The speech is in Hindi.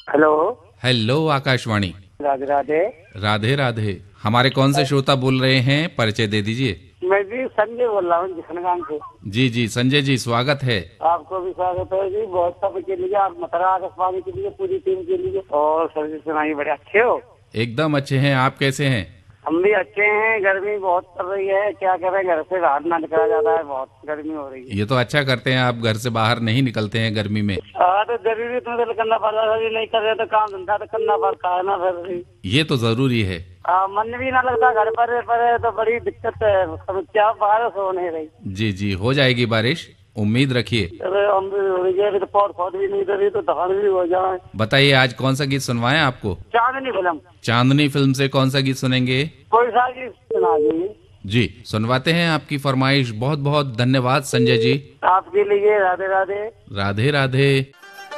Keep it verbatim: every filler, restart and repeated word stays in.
हेलो। हेलो आकाशवाणी। राधे राधे। राधे राधे। हमारे कौन से श्रोता बोल रहे हैं, परिचय दे दीजिए। मैं जी संजय बोल रहा हूँ जिसनगांव से। जी जी संजय जी, स्वागत है। आपको भी स्वागत है जी। बहुत सब के लिए, आप मथुरा आकाशवाणी के लिए, पूरी टीम के लिए, और सर सुनाइए, बड़े अच्छे हो। एकदम अच्छे हैं, आप कैसे हैं? हम भी अच्छे हैं। गर्मी बहुत पड़ रही है, क्या करें, घर से बाहर ना निकला जाता है, बहुत गर्मी हो रही है। ये तो अच्छा करते हैं, आप घर से बाहर नहीं निकलते हैं गर्मी में। हाँ तो जरूरी तो करना पड़ता है, नहीं कर रहे तो काम धंधा तो करना पड़ता है ना फिर। ये तो जरूरी है। आ, मन भी ना लगता घर पर पर तो बड़ी दिक्कत है, समस्या बारिश हो नहीं रही। जी जी, हो जाएगी बारिश, उम्मीद रखिए। अरे हम भी हो रही है, तो पौध पौध भी नहीं दे तो धान भी हो जाए। बताइए आज कौन सा गीत सुनवाएं आपको? चांदनी फिल्म। चांदनी फिल्म से कौन सा गीत सुनेंगे? कोई सा गीत सुना दीजिए। जी सुनवाते हैं आपकी फरमाइश। बहुत बहुत धन्यवाद संजय जी। आपके लिए राधे राधे। राधे राधे।